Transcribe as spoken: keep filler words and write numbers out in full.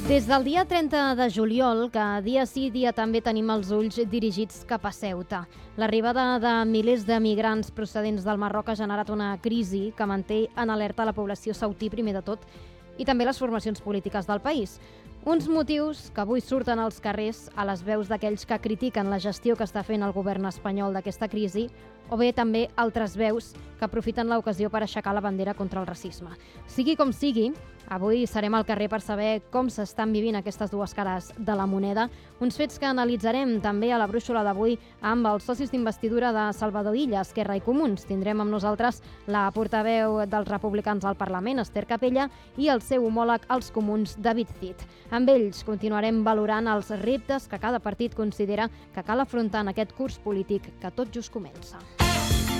Des del dia trenta de juliol, que dia sí dia també tenim els ulls dirigits cap a Ceuta. L'arribada de milers de migrants procedents del Marroc ha generat una crisi que manté en alerta la població sautí primer de tot i també les formacions polítiques del país. Uns motius que avui surten als carrers a les veus d'aquells que critiquen la gestió que està fent el govern espanyol d'aquesta crisi, o bé també altres veus que aprofiten l'ocasió per aixecar la bandera contra el racisme. Sigui com sigui, avui serem al carrer per saber com s'estan vivint aquestes dues cares de la moneda, uns fets que analitzarem també a la brúixola d'avui amb els socis d'investidura de Salvador Illa, Esquerra i Comuns. Tindrem amb nosaltres la portaveu dels republicans al Parlament, Esther Capella, i el seu homòleg als Comuns, David Cid. Amb ells continuarem valorant els reptes que cada partit considera que cal afrontar en aquest curs polític que tot just comença.